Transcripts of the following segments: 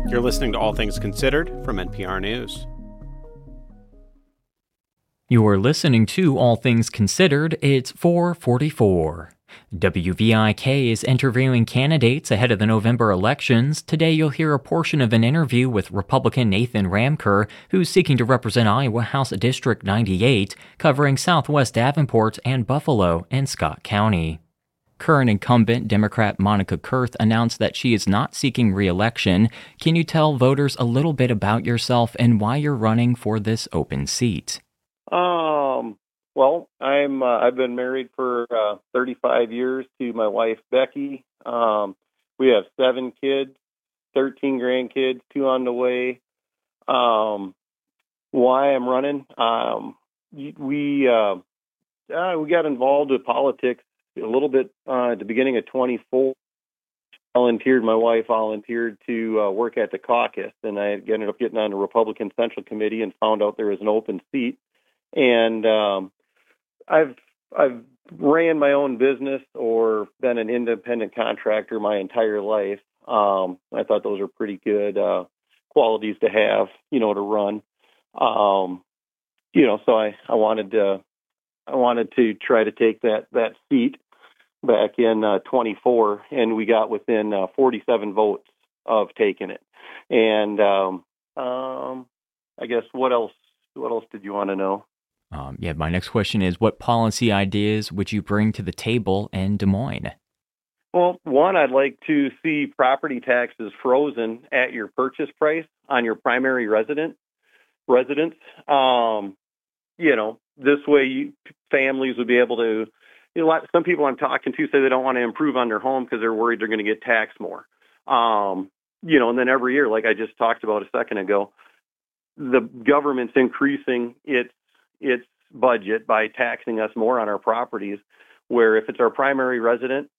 You're listening to All Things Considered from NPR News. You're listening to All Things Considered. It's 4:44. WVIK is interviewing candidates ahead of the November elections. Today you'll hear a portion of an interview with Republican Nathan Ramker, who's seeking to represent Iowa House District 98, covering Southwest Davenport and Buffalo and Scott County. Current incumbent Democrat Monica Kurth announced that she is not seeking re-election. Can you tell voters a little bit about yourself and why you're running for this open seat? Well, I've been married for 35 years to my wife, Becky. We have 7 kids, 13 grandkids, 2 on the way. Why I'm running? We got involved with politics a little bit at the beginning of 24. My wife volunteered to work at the caucus, and I ended up getting on the Republican Central Committee and found out there was an open seat. And I've ran my own business or been an independent contractor my entire life. I thought those are pretty good qualities to have, to run. So I wanted to try to take that seat back in 24, and we got within 47 votes of taking it. And I guess what else did you want to know? My next question is, what policy ideas would you bring to the table in Des Moines? Well, one, I'd like to see property taxes frozen at your purchase price on your primary residence. This way families would be able to, some people I'm talking to say they don't want to improve on their home because they're worried they're going to get taxed more. And then every year, like I just talked about a second ago, the government's increasing its budget by taxing us more on our properties, where if it's our primary residence,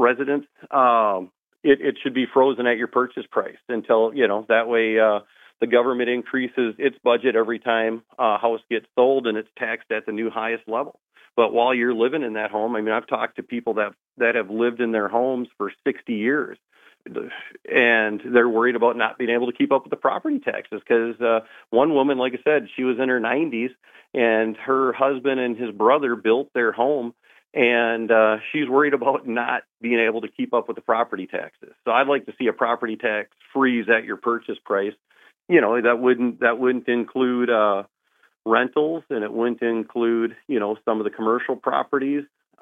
it should be frozen at your purchase price until, that way the government increases its budget every time a house gets sold, and it's taxed at the new highest level. But while you're living in that home, I've talked to people that have lived in their homes for 60 years, and they're worried about not being able to keep up with the property taxes because one woman, like I said, she was in her 90s, and her husband and his brother built their home, and she's worried about not being able to keep up with the property taxes. So I'd like to see a property tax freeze at your purchase price. That wouldn't include rentals, and it wouldn't include, some of the commercial properties.